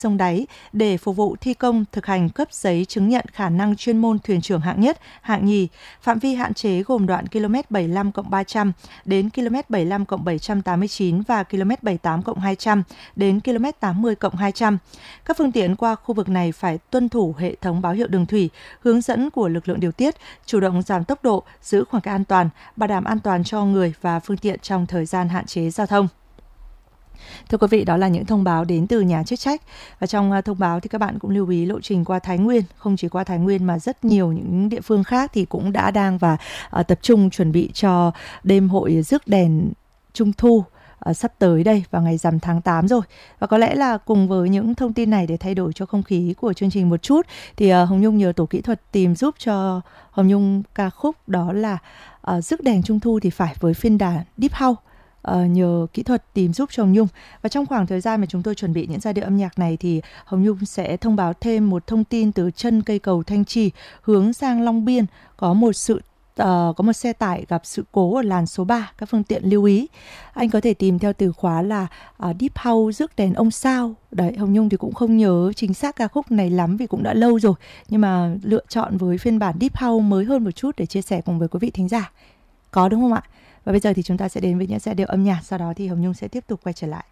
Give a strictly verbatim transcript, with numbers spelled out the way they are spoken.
sông đáy để phục vụ thi công thực hành cấp giấy chứng nhận khả năng chuyên môn thuyền trưởng hạng nhất, hạng nhì. Phạm vi hạn chế gồm đoạn ki lô mét bảy mươi lăm cộng ba trăm đến ki lô mét bảy mươi lăm cộng bảy trăm tám mươi chín và ki lô mét bảy mươi tám cộng hai trăm đến ki lô mét tám mươi cộng hai trăm. Các phương tiện qua khu vực này phải tuân thủ hệ thống báo hiệu đường thủy, hướng dẫn của lực lượng điều tiết, chủ động giảm tốc độ, giữ khoảng cách an toàn, bảo đảm an toàn cho người và phương tiện trong thời gian hạn chế giao thông. Thưa quý vị, đó là những thông báo đến từ nhà chức trách. Và trong thông báo thì các bạn cũng lưu ý lộ trình qua Thái Nguyên, không chỉ qua Thái Nguyên mà rất nhiều những địa phương khác thì cũng đã đang và uh, tập trung chuẩn bị cho đêm hội rước đèn Trung thu uh, sắp tới đây vào ngày rằm tháng tám rồi. Và có lẽ là cùng với những thông tin này để thay đổi cho không khí của chương trình một chút thì uh, Hồng Nhung nhờ tổ kỹ thuật tìm giúp cho Hồng Nhung ca khúc đó là uh, rước đèn Trung thu thì phải với phiên bản Deep House. Uh, nhờ kỹ thuật tìm giúp cho Hồng Nhung. Và trong khoảng thời gian mà chúng tôi chuẩn bị những giai điệu âm nhạc này thì Hồng Nhung sẽ thông báo thêm một thông tin từ chân cây cầu Thanh Trì hướng sang Long Biên. Có một sự uh, có một xe tải gặp sự cố ở làn số ba, các phương tiện lưu ý. Anh có thể tìm theo từ khóa là uh, Deep House rước đèn ông sao. Đấy, Hồng Nhung thì cũng không nhớ chính xác ca khúc này lắm vì cũng đã lâu rồi, nhưng mà lựa chọn với phiên bản Deep House mới hơn một chút để chia sẻ cùng với quý vị thính giả. Có đúng không ạ? Và bây giờ thì chúng ta sẽ đến với những giai điệu âm nhạc, sau đó thì Hồng Nhung sẽ tiếp tục quay trở lại.